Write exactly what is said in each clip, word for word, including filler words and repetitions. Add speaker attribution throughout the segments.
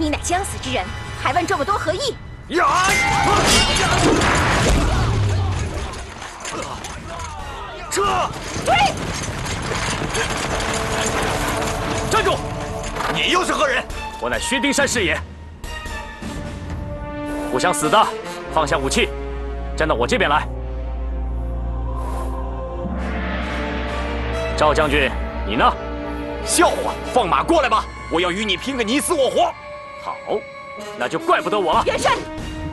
Speaker 1: 你乃将死之人，还问这么多何意？
Speaker 2: 呀！撤！
Speaker 1: 追！
Speaker 2: 站住！你又是何人？
Speaker 3: 我乃薛丁山师爷。不想死的，放下武器，站到我这边来。赵将军，你呢？
Speaker 2: 笑话！放马过来吧！我要与你拼个你死我活。
Speaker 3: 好，那就怪不得我了。
Speaker 1: 元帅，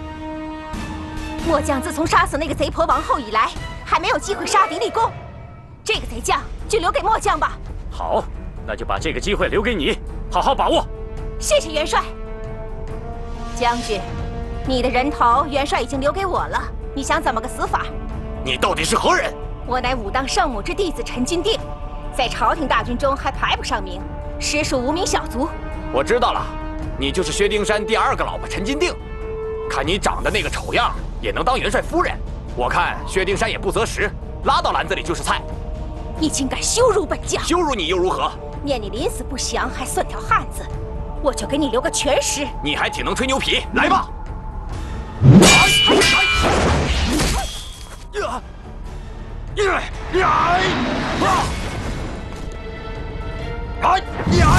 Speaker 1: 末将自从杀死那个贼婆王后以来，还没有机会杀敌立功。这个贼将就留给末将吧。
Speaker 3: 好，那就把这个机会留给你，好好把握。
Speaker 1: 谢谢元帅。将军，你的人头元帅已经留给我了，你想怎么个死法？
Speaker 2: 你到底是何人？
Speaker 1: 我乃武当圣母之弟子陈金定，在朝廷大军中还排不上名，实属无名小卒。
Speaker 2: 我知道了，你就是薛丁山第二个老婆陈金定。看你长得那个丑样，也能当元帅夫人。我看薛丁山也不择时，拉到篮子里就是菜。
Speaker 1: 你竟敢羞辱本将！
Speaker 2: 羞辱你又如何？
Speaker 1: 念你临死不降，还算条汉子，我就给你留个全尸。
Speaker 2: 你还挺能吹牛皮，来吧！
Speaker 1: 哎